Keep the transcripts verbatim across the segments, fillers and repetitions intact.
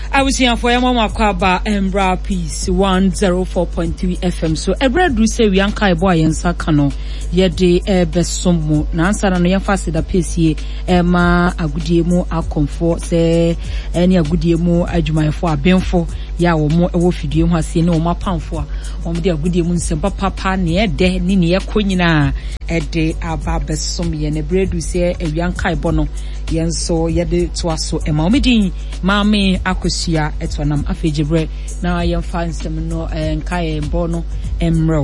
Abusia for your mama kwaba Embra Peace one oh four point three F M. So every do say we anka ebo ayensa kano ye de ebesomo na answer no ye fast da pesi e ma agudie mu akomfo se eni agudie mu adwumayefo abenfo ya wo mo ewo fidie ho ase ne wo mapamfo a wo de agudie mu nsem papa ne ede ni ne yakonyina ede aba besom ye ne bredu se e anka ebo no yenso ye de toaso e ma omedin maame akosia etonam afejebre na yemfa nsem no enka e mbo no emro.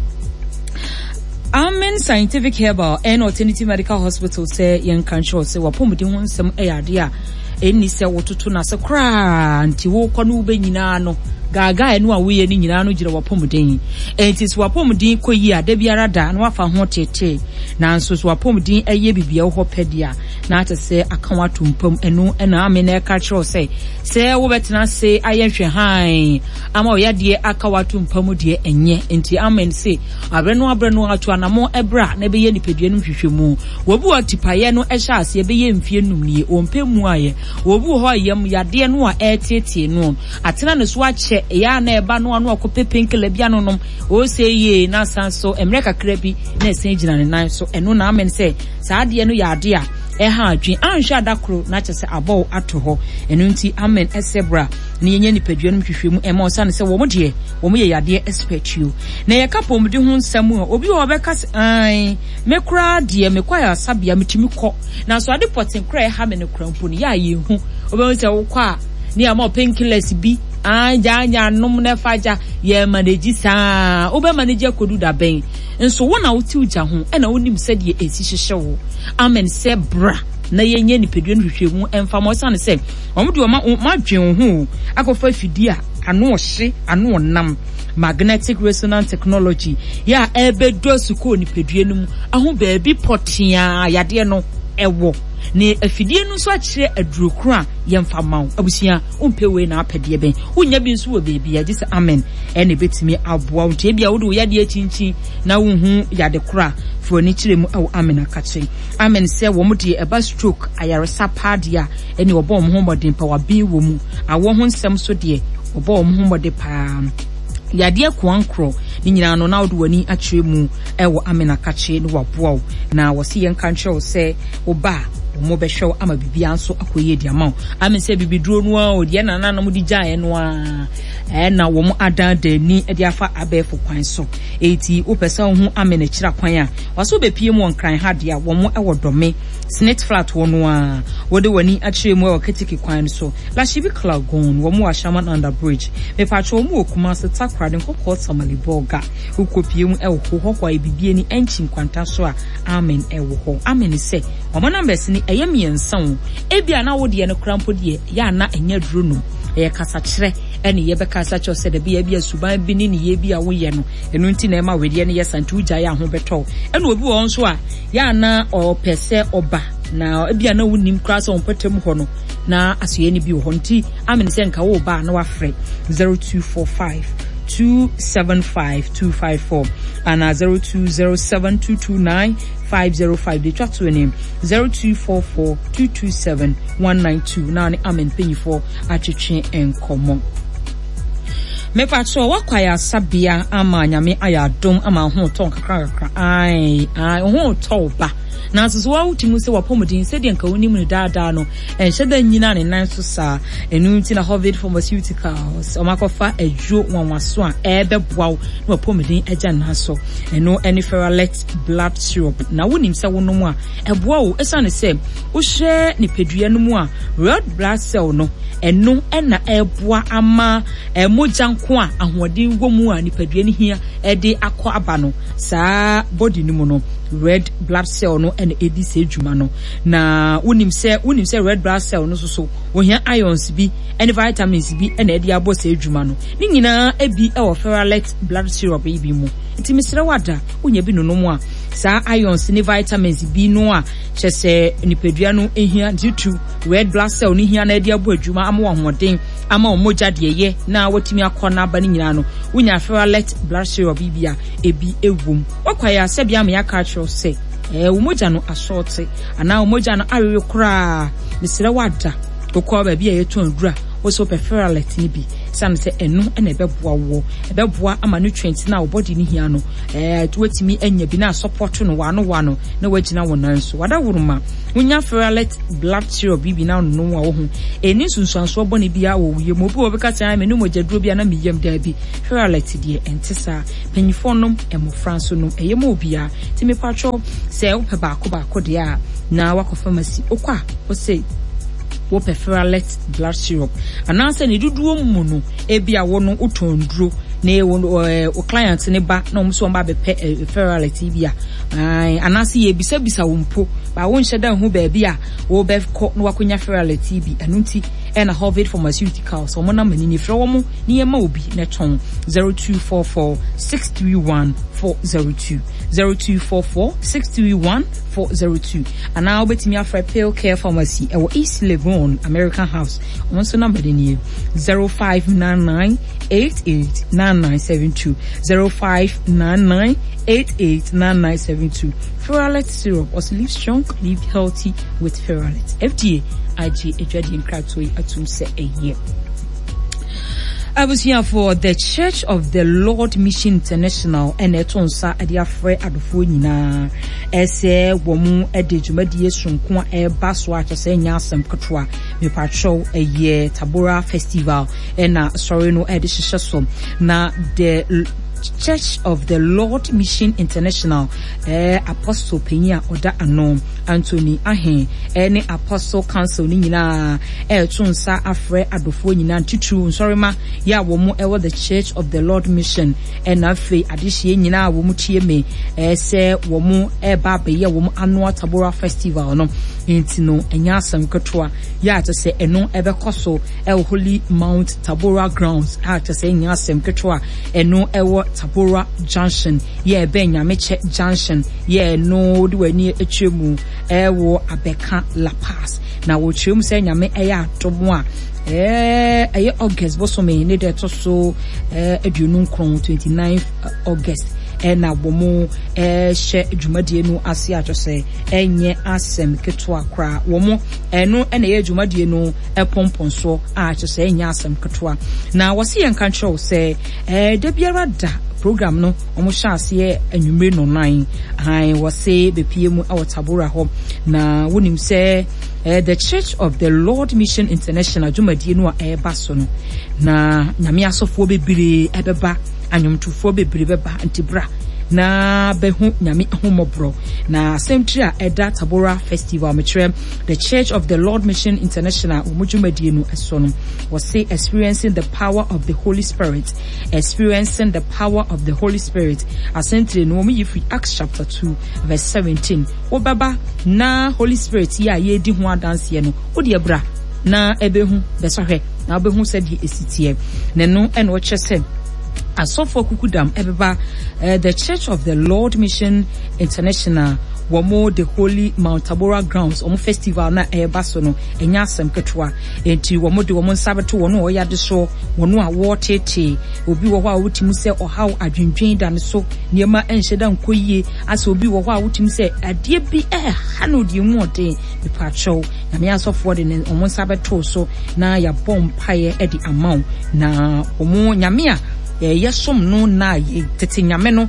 Amen Scientific Herbal and Alternative Medical Hospital say yen kan show say wapomudi ho nsem e ade a eni se wototo na se kra nti wo kɔ no be nyina no gaga enu a we ni nyina no gira wapomuden enti so wapomuden koyi a da biara da na wafa ho tete na nso so wapomuden eye bibia wo pedia na ate se akan watompam enu ena amena ka kiro se se wo betena se ayenhwe han ama o yade aka watompam de enye enti amen se abre no abre no atu anamo ebra na be ye nipadua no hwehwemu wo bu otipaye no ehya ase be ye mfie numnie ompemu aye wo bu ho yam yade no a etete no atena no so ache ya na eba no anu akope penkele bia no nom o se ye na sanso emreka krabi na esen gina ne nan so eno na amen se sa ade no ya ade a e ha adwen anhwa adakro na kyese abo ato ho eno nti amen esebra ne yenye nipadua no hwehwemu e ma o sane se wo mo de wo mo ye yade expectio na ye kapom de ho nsam a obi wo be ka ai mekura de mekwaya sabia metimi kɔ na so ade potin kra e ha me ne krampo ni ya ye hu obi se wo kɔ a ni ama painkillers bi anja anya nom na faja ye manage sa obe manage kodu da ben nso wona wuti uja ho e na wonim se de esi hyehye wo amen se bra na yenye ni pedua nhwehwemu emfa mo sane se omde o ma dwen ho akofa fidi a ano ohye ano nam magnetic resonance technology ya ebedo suko ni pedua num aho ba bi potia yade no ewo ne afidie no so akire adurokru a yemfa mawo abusia umpewe na apede ben unya bi nso wo beebi ya gise amen ene betimi aboa unte bia wo de yade achinchi na wo hu yade kra fo ni kire mu awo amen akache amen se wo mde eba stroke ayaresa padia ene obo mo homodin pa wa bi wo mu awo ho nsem so de obo mo homode pa yade kwankro ni nyina no na wo de wani akire mu ewo amen akache ni waboa na wo se yen kanche se oba mo be hwe ama bibia nso akoye di ama amen se bibiduro no a odi na na no di gyae no a eh na wo mo adan dani e di afa abefo kwan so eti opesa hu amen a kira kwan a waso be pie mu nkran ha de a wo mo e wodome snake flat wo no a wo de wani akire mu e waketiki kwan so la shibi klagon wo mo ashaman under bridge me patcho mo okuma se takra de kokko samali boga ukopie mu e wo ho ho e bibie ni enchi nkwanta so a amen e wo ho amen se wo mo numbers ni eye miensa wo ebia na wo de ne krampo de ya na enya duro no eye kasa kire ene ye be kasa cho se de bia bia suban bi ni ne ye bia wo ye no enu nti na e ma wede ne ye santu gya ya ho beto ene obi wo nso a ya na o pese oba na ebia na wonim krasa on patem ho no na asoye ni bi wo nti amene se nka wo ba na wa frɛ zero two four five two seven five two five four and uh, zero two zero seven two two nine five zero five. They chat to a name zero two four four two two seven one nine two. Now I'm in penny for achiche and common. Me pacho wakwaya sabia ama nyame aya dom ama ho ton kakra kakra ai ai ho toba na so wa utimu se wapomodin se de nka woni mu daada no en hyeda nyina ne nan so sa enu nti na Hovid Pharmaceuticals o makofa adwo wanwaso a ebe boaw na wapomodin agya na so enu Eniferalect blood syrup na wonim se wonom a eboaw esane se wo hye ne pedua no mu a red blood cell no enu ena eboa ama emoja nko a ahoɔden wɔ mu a nipadua ne hia ɛde akɔ aba no saa body no mu no red blood cell no and edi se dwuma no na wonim se wonim se red blood cell no so so wo hia ions bi and vitamins bi and edi abo se dwuma no ni nyina ebi e wo Ferrolect blood syrup bi mu nti misere wada wonya bi no no mu a saa ions ni vitamins bi no a kyese nipadua no ehia ditu red blood cell ni hia na edi abo adwuma ama hoɔden ama omoja de ye na watimi akɔna aba ni nyina no wonya Ferrolect blood syrup bi bia ebi ewom wakwaya se bia me aka kyerɛ se eh omoja no asɔte ana omoja no awewe kura misere wada okɔ ba bia yeto ndura also preferality ni bi san se enu na ebeboa wo ebeboa ama nutrients na wo body ni hia no eh wetimi anya bi na support no wano wano na wagina wonan so wada wuruma wonya ferrolate blood syrup bi bi na no wo ho eni sunsuanso boni bia wo wiye mo bi wo beka tan me no mogyaduro bia na miyam da bi ferrolate die entisa penyifonom emo franso no eyemo bia timi patcho se wo pe ba ko ba ko de a na wako pharmacy okwa wo say wo ferrolate blood syrup ananse ne duduo mu no ebia wo no utonduro na wo client ne ba na omso mba be ferrolate bia ai ananse ye bisa bisa wo mpo ba wo nhye dan hu ba bia wo be ko no wakonya ferrolate bi anunti and a Harvard Pharmaceuticals so mona mani ni fro wo mo ni ema obi na ton zero two four four six three one four zero two zero two four four six three one four zero two and now betimi afra Pale Care Pharmacy e wo East Legon American House on so number ni zero five nine nine eight eight nine nine seven two zero five nine nine eight eight nine nine seven two. Ferrolate syrup also live strong, live healthy with Ferrolate. F D A I G Ejadi Nkratoi atum se a year. I was here for the Church of the Lord Mission International and etonsa adiafre adofo nyina ese womu ede dwumadie sunko e baso akyese nya asem kotwa me patrol a year Tabora Festival na sorry no ede hyehyɛ na the Church of the Lord Mission International eh Apostle Penya Oda Anom Anthony Ahen any Apostle Council ni nyina eh tunsa afre adofo nyina tutu sorry ma ya wo mu ewo the Church of the Lord Mission and afi adehye nyina wo mu tie me eh se wo mu e ba be ye wo mu annual Tabora Festival no enti no enya asem kotwa ya to se eno ebe koso e Holy Mount Tabora grounds ha to se enya asem kotwa eno ewo Tabora Junction ye be Nyameche Junction ye no de wani etwemu ewo Abeka La Paz na wo twem se Nyame eya atomo a eh eye August bosome ne de to so eh aduonu nkron twenty-ninth August ena bomo eh hye dwumadie no ase atwose enye asem ketwa kra womo eno ena ye dwumadie no epomponso a atwose enye asem ketwa na wose yen kan kyerɛw se eh da biara da program no omo hye ase anwumre no nine han wose bepie mu awotabora ho na wonim se Uh, the Church of the Lord Mission International dwumadie no a eba so no na nyame asofo bebire ebeba anyomtufo bebire beba antibra na behu nyame homobro na semtri a eda Tabora Festival metre the Church of the Lord Mission International umudwumadie no eso no was say experiencing the power of the Holy Spirit experiencing the power of the Holy Spirit asentri no mi yifi Acts chapter two verse seventeen obaba na Holy Spirit ya ye di ho adanse ye no odi ebra na ebehu besohwe na obehu se di esitie ne no eno wo kyese asofo kukudam ebeba uh, the Church of the Lord Mission International womo the Holy Mount Tabora grounds omo festival na eba so no enya asem ketwa enti womo de womo nsabeto wono oya de so wono a wotete obi wo ho a wotimu se ohaw adwendwen da ne so niema enhyeda nkoyie ase obi wo ho a wotimu se ade bi eh ha no di mu oden be patrol na me asofo de ne omo nsabeto so na ya bompaye e di amaw na omo nyame a yesom no na ye tete nyame no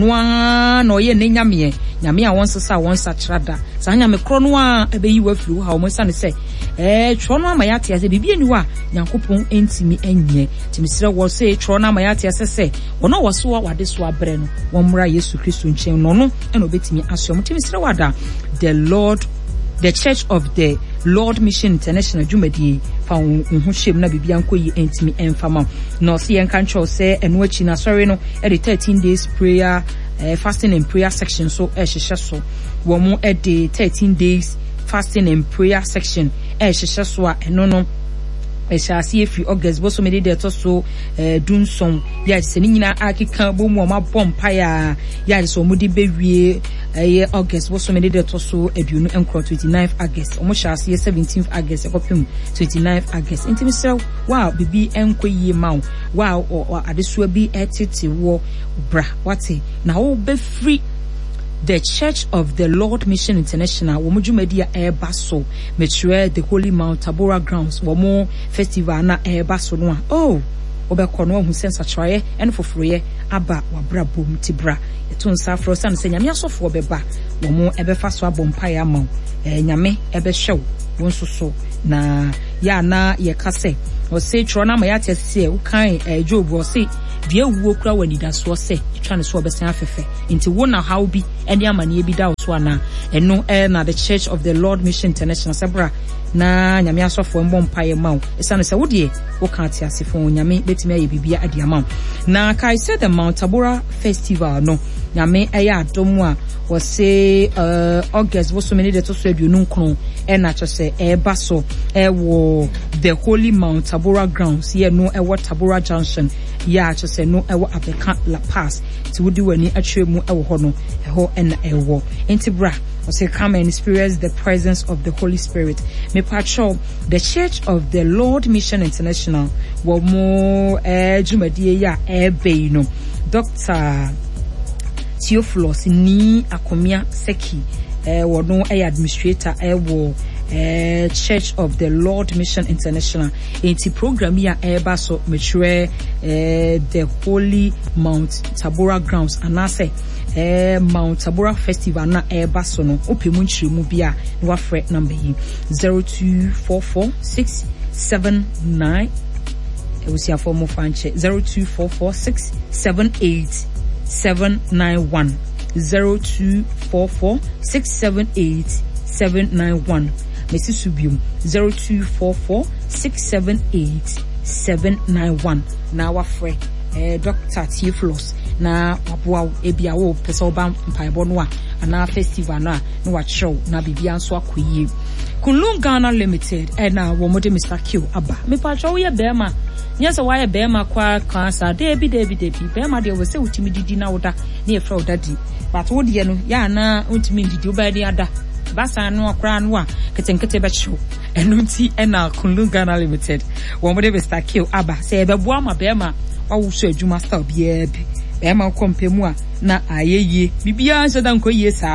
noa no ye ne nyame nyame a wonsesa wonsa trada sa nyame kro no a ebeyi wafiri ha omonsa ne se eh tro no ama yate ase bibie ni wa yankopon entimi enye timisire wo se tro no ama yate ase se wono wo so wade so abre no womra Yesu Kristo nchen no no eno betimi asom timisire wada the Lord the Church of the Lord Mission International dwumadie fa unhu shem na bibia nkoyi entimi enfama no se yen kan cho se eno achi na sorry no e the thirteen days prayer uh, fasting and prayer section so e hyehyɛ so wo mu e the thirteen days fasting and prayer section e hyehyɛ so a eno no e hyase efi August bo so me de to so eh dunson ya se ni nyina akeka bo mu o ma bompa ya ya so mu de bewie eh August bo so me de to so aduonu enkro twenty-ninth August o mo hyase seventeenth August e kopim twenty-ninth August intimi sel wow bibi enkoyie ma wow adeso bi etete wo bra wate na wo be free the Church of the Lord Mission International wo mujumedi eba so metre the Holy Mount Tabora grounds wo mo festival na eba so no oh obekọ no hu sense atwaye ene foforoye aba wabra bom tibra eto nsa afro san se nyame asofo beba wo mo ebefa so abompa ya ma eh nyame ebehwew won soso na ya na ye kase o se tro na ma ya tese u kan eh Job o se bia wuo kura wani da so se twa ne so obesan afefe nti wo na how bi ene amane bi da so ana eno eh na the Church of the Lord Mission International sabra na nyame asofo mbompa ye ma esane se wo de wo kan ate asefo nyame betimi aye bibia ade ama na kai said the Mount Tabora festival no nyame eya adomu a wo se uh, August wo so many de to so aduonu nkron e na chose e ba so e wo the Holy Mount Tabora grounds ye no e wo Tabora Junction ya chose no e wo Abeka La Paz ti wodi wani atwemu e wo ho no e ho en e wo enti bra we say come and experience the presence of the Holy Spirit. Me patrol the Church of the Lord Mission International wo mo eh jumadie ya e be no Doctor Theophilus ni akomia seki eh wo no eh administrator eh wo eh Church of the Lord Mission International enti program ya eh ba so metre eh the Holy Mount Tabora grounds anase eh Mount Tabora festival na eh ba so no opemu nchiremu bia na wafre number yi zero two four four six seven nine e wo sia for mo fanche zero two four four six seven eight seven nine one zero two four four six seven eight seven nine one Messi Subium zero two four four six seven eight seven nine one na wafre eh Doctor Theophilus na waboa ebia wo pese oba mpaebo no a ana festival no a no wa chew na bibia nso akoyie Kunlun Ghana Limited and na wo mode Mister Q aba me pa chew ye bema nyese wa ye bema kwa kansa debi debi debi bema de wo se utimi didi na woda na e fra woda di but wo de no ya na utimi didi wo ba de ada basa no akra no a ketenkete be chew eno nti e na Kunlun Ghana Limited wo mode Mister Q aba se e bebo ama bema wa wo so adwuma style bia bi bema kompemu a na ayeye bibia so dan koyie saa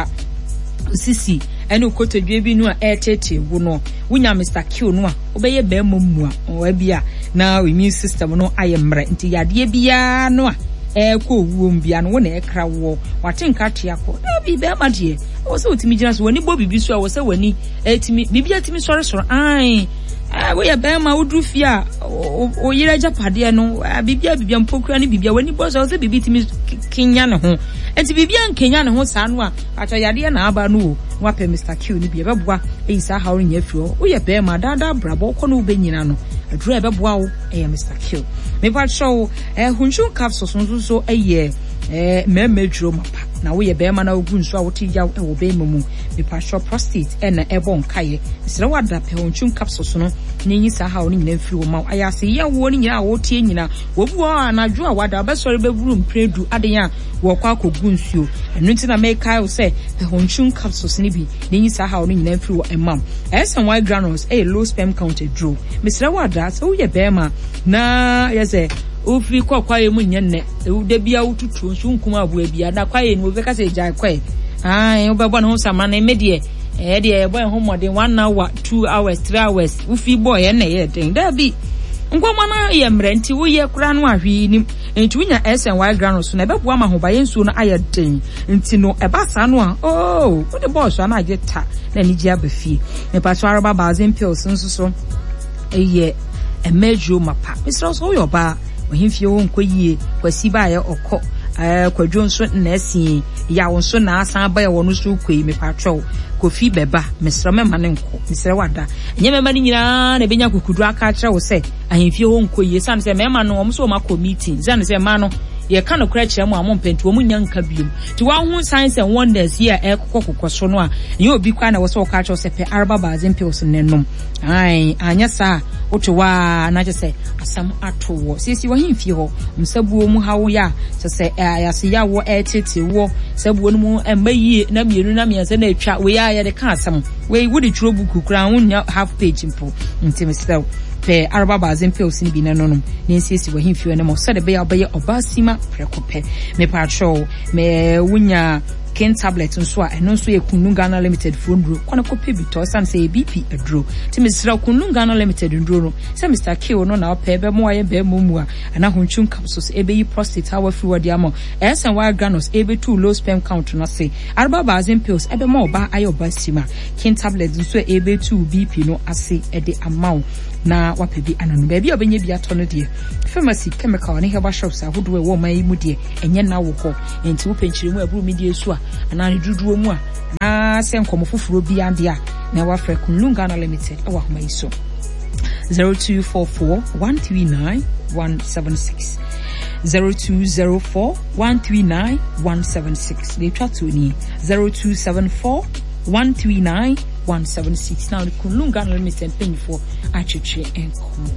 sisi eno kotodwe bi no a etete wo no wunya Mister Q no a obeye bema mu a o bia na immune system no ayemre nti yade bia no a e ko wuom bia no wo na ekra wo watenka tia ko na bi bema de wo se otimi gina so woni bo bibi so a wo se wani etimi bibia timi sore sore ai ah we bema wodru fi a o yira japade no bibia bibia mpokura ne bibia wani bo so se bibi timi kinya ne ho enti bibia nkenya ne ho saa no a atwa yade na aba no wa pe Mister Q ni bia beboa eisa hawo nya fi o we bema dada brabo ko no benyina no adru e beboa wo e Mister Q me pa show eh hunchun capsules nso so eye eh memedro mapa na we bema na ogu nso a wote yaw e wo bema mu me pa show prostate e na ebo nkaye misre wada pe hunchun capsules no nyi sa hawo ni nyina firi wo ma ayase ye wo ni nyina wo tie nyina wo bu a na dwo a wada besori beburu mpredu adenya wo kwa kogu nsuo enu nti na make kai say pe hunchun capsules ni bi nyi sa hawo ni nyina firi wo emam esen white granules e low sperm count draw misre wada so ye bema na yese ofri kwa kwaye mu nyenne de bia ututu nso nkuma abu bia da kwaye ni obeka se jai kwaye ai obebo na ho sama na medie eh de e boy ho modern one hour two hours three hours ufi boy e na ye den da bi ngoma na ye mrenti wo ye kura no ahwi ni enti unya S N Y granules na bebo ama ho ba ye nsuo na aye den enti no e ba sa no a oh wo de boss na age ta na ni ji abafie me pa so araba bazin pills nso so eye emejo mapa misro so yo ba ohimfie wo nkoyie kwasi ba ye okọ eh kwadwo nso na asi ya wo nso na asan ba ye wo no so kwei me patro kofi beba mesra mema ne nko mesra wada enye mema ni nyina na benya kokudu aka kire wo se ahimfie wo nkoyie san se mema no wo so ma ko meeting san se ma no ye ka no kra kire mu amompentu wo munya nka biom ti wa hu signs and wonders here e kokokoko so no a ye obi kwa na wo so ka kire se pe araba bazin pills nenom ai anya sa otowa na je se asam atowo sisi wa himfie ho msabuo mu hawo ya se se ayase ya wo etete wo sabuo no mu embayie na mienu na miense na atwa we ya ye de ka asam we wudi tro buku kura wonya half page mpo nti mesel pe araba bazin pills ni bi na no no nsisi wa himfi ne mo so de be ya obeye obasima prekope me patro me wunya ken tablet nso a eno nso ye Kunu Ghana Limited phone dro kwana kope bi to san say B P adro ti misra Kunu Ghana Limited ndro no say Mister K no na ope be mo aye be mo mu a ana honchun capsules ebe yi prostate awa free wadi amo esen wire granules ebe too low sperm count na say arba bazin pills ebe mo ba aye obasima ken tablet nso ebe too B P no ase e de amount na wapebi ananu baby obenye bi ato no de pharmacy chemical ne herbal shops ahodo e wo man yi mu de enye na wo ho enti wo penchire mu aburu media su a ana ne duduo mu a na se nkomo foforo bi ande a na wa fra Kunu Ghana Limited e wa homa yi so zero two four four one three nine one seven six zero two zero four one three nine one seven six they try to ni zero two seven four one three nine one seven six now the Kunu Ghana Limited paying for Achiche and Komo.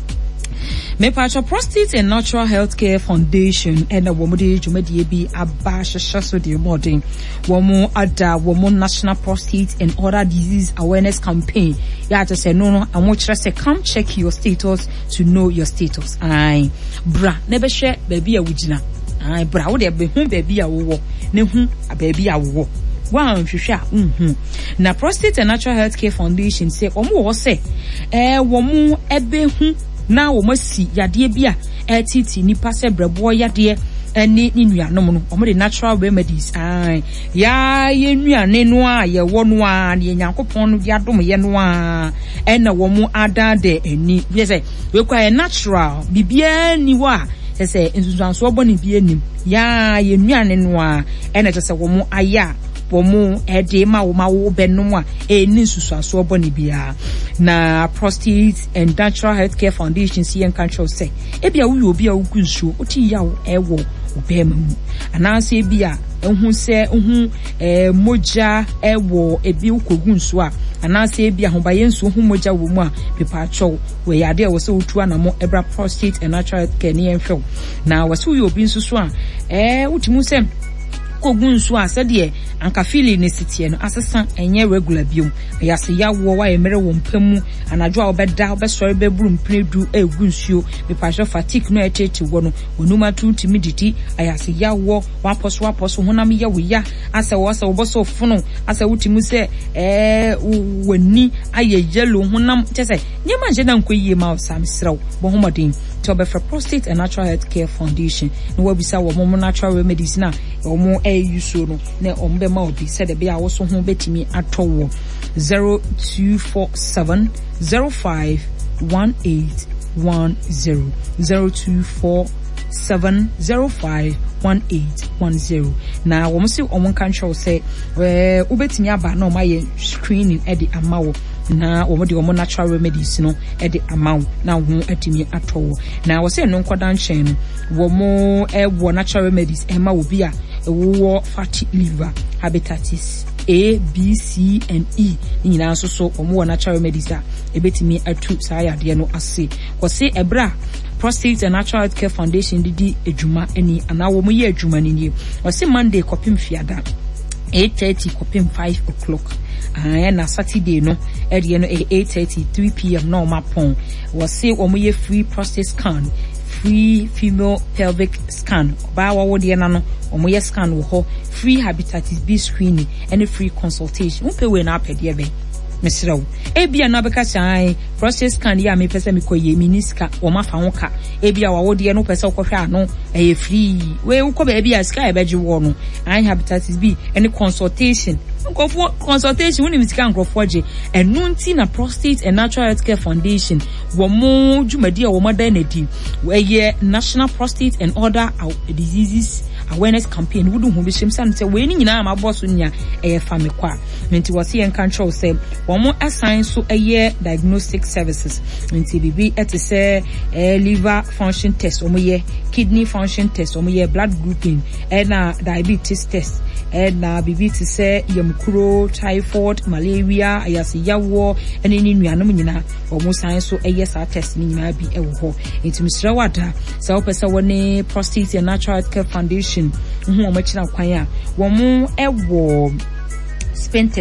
Me patcho Prostate and Natural Healthcare Foundation and a woman de jumedi bi abasha shaso de modern womo ada womo National Prostate and Other Disease Awareness Campaign. Ya to say no no and watch say come check your status to know your status. Aye bra never share baby a wujina. Aye bra wo de be hu baby a wo ne hu a baby a wo. Wow, hwehwe mhm na Prostate and Natural Healthcare Foundation say omo wo say eh wo mu ebe hu na wo masi yade bia etiti nipa se brebo yade eni ni nuanom no omo de natural remedies ai ya ye nuane no a ye wo no a ne Nyankopon no bi adom ye no a ena wo mu ada de eni we say we kwa natural bibia ni wa say nsusanso oboni bi enim ya ye nuane no a ena je say wo mu aya womu ede ma wo ma wo benum a eni susuaso oboni bia na Prostate and Natural Healthcare Foundation C N control say ebia wo obi a wo kunsuo oti ya wo ewo obema mu ananse bia ehun se ehun eh moja ewo ebi ukogunsuo a ananse bia hobaye nsuo hu moja wo mu a pepa acho we yade wo se otu anamo ebra Prostate and Natural Healthcare ni enhwe na wo se obi nsuso a eh utimu se kogunsu asede anka fili ne sitie no asesa enye regular biom yase yawo wa emere wo mpamu anadwo a obeda obesore beburu mpredu egunsuo bepasho fatigue no etete wo no onuma tuntimi didi ayase yawo waposo waposo honam yawo ya ase wo se oboso funu ase wutimu se eh wani aye yellow honam tese nyema je na nkoyie ma osam srew bo homodin to be for Prostate and Natural Healthcare Foundation no wabisa wo mo natural remedies na wo e yuso no na ombe ma obi said be a wo so ho betimi atowo zero two four seven zero five one eight one zero zero two four seven zero five one eight one zero na wo msi omon control say eh ubetimi aba na o maye screening e di amawo na wo de wo natural remedies no e de amawo na ho atimi atowo na wo say no nkoda nchen no wo mo e wo natural remedies e ma wo bi a wo fatty liver hepatitis A, B, C, and E. Nina so so omo natural remedies a ebetimi atu saa yade no ase. Wo say ebra Prostate and Natural Healthcare Foundation didi ejuma eni ana wo mo ye ejuma ni nie. Wo say Monday kopim fiada eight thirty kopim five o'clock. Ah na Saturday no e de no eight thirty three p m no mapon. Wo say wo mo ye free prostate scan, free female pelvic scan. Ba wo de na no omo ye scan wo ho, free hepatitis B screening and a free consultation. Wo pe we na apede be mesrawo ebia na beka sai prostate scan ya me pese me koye miniska wo mafa ho ka ebia wa wo de no pese wo hwe ano e free we wo ko ba ebia sky e beje wo no an hepatitis B any consultation nkofo consultation woni misika nkofo je enunti na Prostate and Natural Healthcare Foundation wo mo dwumadi a wo modan na di we ye National Prostate and Other Diseases Awareness Campaign wudu hu bi shim san se we ni nyina ma boss nya e fa me kwa menti wose en control say wo mo assign so eye diagnostic services menti bibi etese eh liver function test wo mo ye kidney function test wo mo ye blood grouping e na diabetes test e na bibi ti se yamkuro typhoid malaria ayase yawo ene ni nuanom nyina wo mo sign so eye sa test ni nyina bi e wo ho enti misra wada se wo pese woni Prostate and Natural Healthcare Foundation hu o machina kwan a wo mo ewo spentest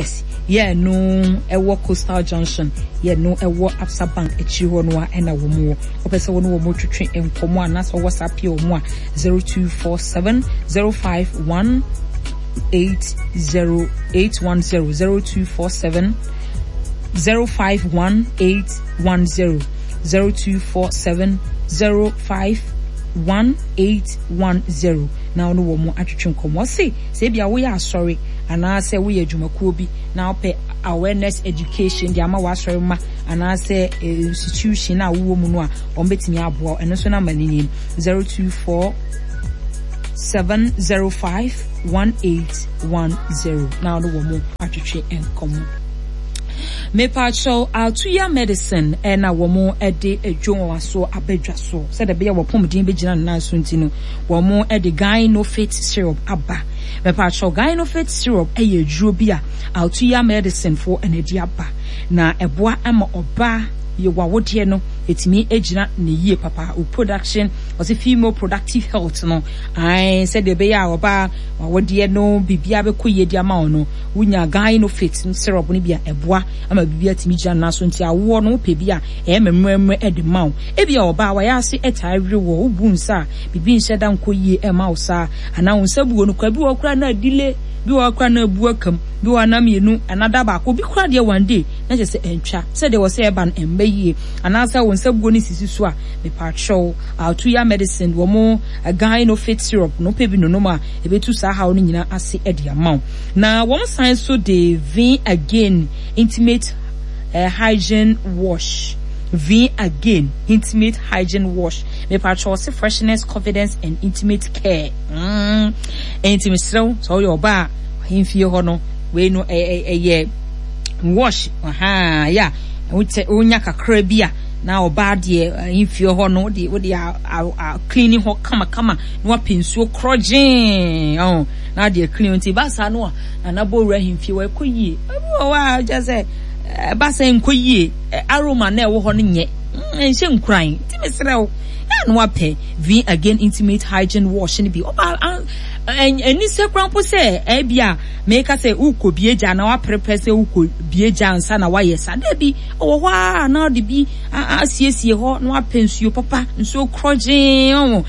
yeah no ewo Coastal Junction yeah no ewo Absa Bank echi ho no a na wo mo opese wo no wo mo twetwe enkomo anasa WhatsApp ye wo mo a zero two four seven zero five one eight zero eight one zero zero two four seven zero five one eight one zero zero two four seven zero five one eight one zero. Now no wo mo atwetwe nkomo se se bia wo ya sorry ana se wo ya dwumakuo bi na ope awareness education dia ma wa sorry ma ana se institution na wo mu no a ombetimi aboa eno so na manini zero two four seven zero five one eight one zero. Now no wo mo atwetwe nkomo me pacho atuya medicine ena womo ede edwon waso abedwa so se de be ya wopomdin be gina na so ntino womo ede Gynofit syrup aba me pacho Gynofit syrup eye adwuro bi a atuya medicine for energy aba na eboa ama oba ye wawode no etimi ejina ne yie papa o production was a female productive health no I said de be ya oba wawode no bibia be koye di ama ono wunya Gynofit syrup ni bia eboa ama bibia timi gina na so nti awo no pe bia e memremre e de mawo e bia oba wa ya se etare wo obunsa bibi nhyeda nkoye e mawo sa ana wonsabuo no kwa bi wo kra na dile bi wo kra na abu akam bi wo na mienu anada ba ko bi kra de one day na je se entwa se de wo se e ban embayie ana sa wonsabuo ni sisi so a me patrol atuya medicine wo mo Gynofit syrup no pe bi no no ma e betu sa ha no nyina ase e de amaw na wo san so de V Again intimate uh, hygiene wash V Again intimate hygiene wash me patrol se freshness, confidence and intimate care mm intimate so so your ba himfie ho no we no eh eh wash aha yeah unya kakra bia na oba de himfie ho no de we de cleaning ho kama kama no apinsuo krogin oh na de clean nti ba sa no na bo wura himfie we koyie wa just say ba sa nkoyie aroma na e wo ho no nye enhye nkran ti mesrew na no ape V Again intimate hygiene wash ni bi oba eni se krampo se e bia make say uko bieja na wa prepare uko bieja ansa na wa yesa da bi owo hwa na de bi asiesie ho na wa pensuo papa nso krogin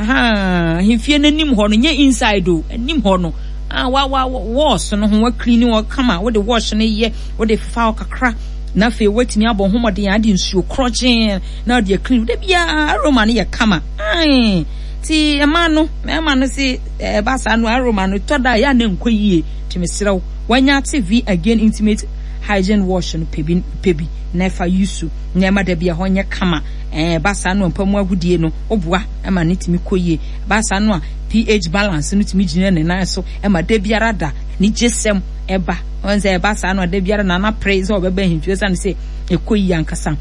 aha himfie nanim ho no nye inside o anim ho no ah wa wa wash no ho wa clean wo kama wo de wash no ye wo de fa kakra na fe watimi abon homode ade nsuo krogin na de clean de bia aroma ne ye kama ai ti ema no ema no si e basa no aroma no toda ya na nkoyie timisrew wanya T V Again intimate hygiene wash no pebi pebi na fa yusu nyama da bia honye kama eh basa no mpamu agudie no oboa ema ne timi koyie basa no a pH balance no timi gine ne nan so ema da biara da ni jesem eba onze basa no da biara na na praise obeba himfie san se ekoyi ankasa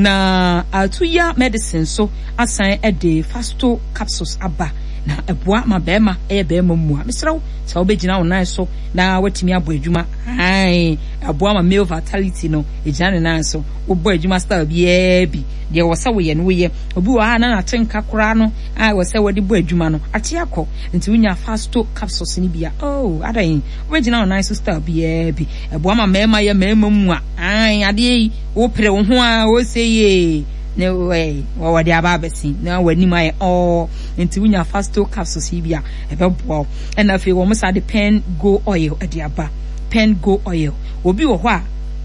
na atuya medicine so asan e de fasto capsules aba na eboa ma bema e bema mu a misrawo sa obegina wonan so na watimi abo adwuma ai aboa ma male vitality no ejina ne nan so obo adwuma style bia bi de wo sa wo ye no wo ye obi wa na na tenka kora no ai wo sa wodi bo adwuma no ate akọ nti unya fasto capsules ni bia oh adan obegina wonan so style bia bi eboa ma mema ye mema mu a ai ade wo pre wo ho a wo seye no way wo wadi ababesi na wani mai oh nti unya fasto capsules bia ebebo e na fe wo msa de pen go oil adiaba pen go oil obi wo ho a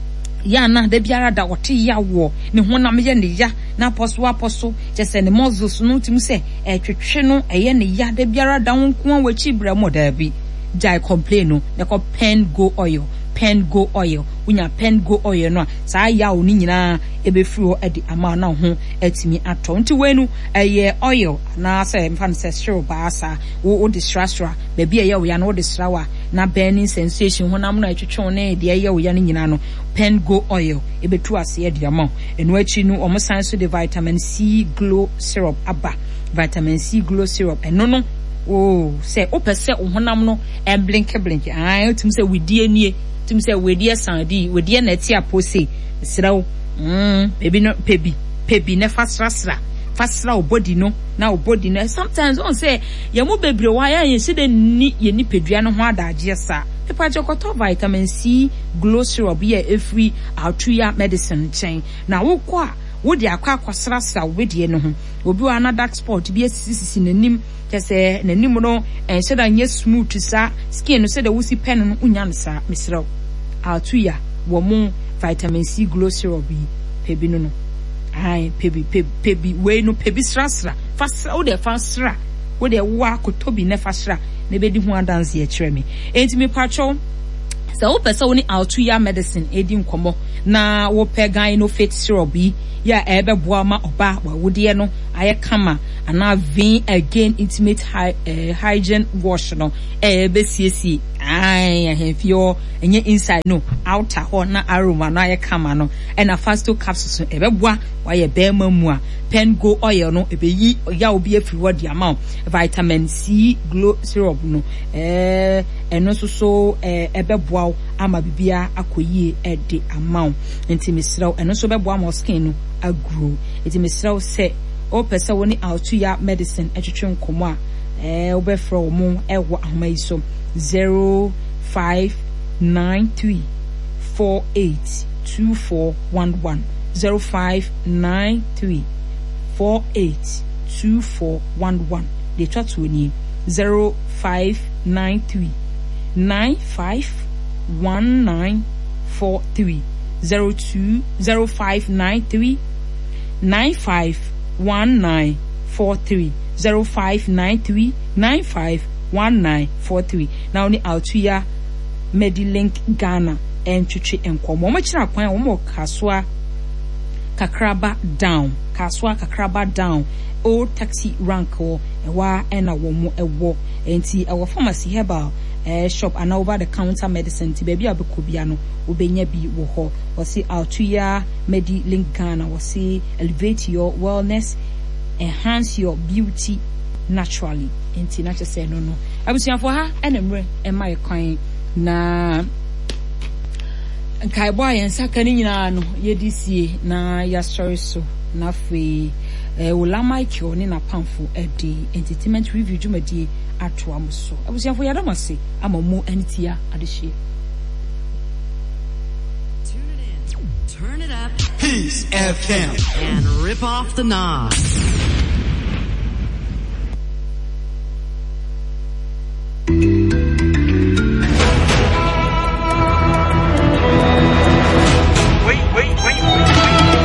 ya na da biara da wote ya wo ne honam ye ne ya na aposo aposo jese ne muscles no timu se e twetwe no eye ne ya da biara da wonko an wachi bra mo da bi jai complain no ne ko pen go oil pen go oil unya pen go oil no sa ya oni nyina ebe firo edi ama na ho etimi ato nti wenu eye oil na say mfa se shiro ba asa wo o distrastra be bia ye wo ya no distrawa na burning sensation honam na etwetwe na de ye wo ya no nyina no pen go oil ebe tu ase edi ama enu achi no omo san so de vitamin C glow syrup aba vitamin C glow syrup eno no oh say opese honam no e blink blink ah tum say widie nie tum say wedie sandi wedie na ti apose siraw mm pebi no pebi pebi na fasrasra fasra o body no na o body no sometimes on say ye mu bebre wa ya ye se de ni ye ni pedua no ho adaje sa Pepa jokoto vitamin C glow syrup ye every Altuya medicine chain. Na wo kwa wo de akwa kwasrasra wo de no ho. Obi wa na dark spot bi asisi nanim kese nanim no ense da nye smooth sa skin no se da wusi pen no unya no sa misraw. Altuya wo mo vitamin C glow syrup bi pebi no no. Ai pebi pebi pebi we no pebi srasra. Fasra wo de fasra. Wo de wa kotobi ne fasra. Ne bedi ho adanse e kire me. Enti me patcho so wo pese woni Altuya medicine edi nkomo na wo pe gan no fit syrup bi ya ebe boa ma oba wa wode no aye kama ana vein again intimate hy uh, hygiene wash no ebe siesie ai ahemfio enye inside no outer ho na aroma na aye kama no and a fasto capsules ebe boa wa ye be mamu a pen go oil no ebe yi ya obi afiri wodi amount vitamin C glow syrup no eh eno so so eh ebe boa ama bibia akoyie e de amount enti misraw eno so be boa mo skin no agro enti misraw se o pesa woni Altuya medicine etwetwe nkomo a eh obefra wo mo ewo ahoma yi so zero five nine three four eight two four one one zero five nine three four eight two four one one de twatu ni zero five nine three nine five one nine four three zero two zero five nine three nine five one nine four three zero five nine three nine five one nine four three. Now ni Altuya Medilink Ghana and Chuchi and Komo. Machina Kwan Omo Kaswa Kakraba down. Kaswa Kakraba down. Old taxi rank or a wa and a womo a wo. And see our pharmacy herbal uh, shop and over the counter medicine. Ti baby abukubiano. Ubenya bi woho. Was see Altuya Medilink Ghana. Was see elevate your wellness, enhance your beauty naturally. Enti na say no no abusianfo ha enemre e mai kwan na nkai boy ensaka ni nyina no yedisie na ya story so na fe e wula mike oni na pamfo e di entertainment review jumadi ato amso abusianfo ya damase amamu anitia adehie. Turn it up. Peace F M and rip off the knob.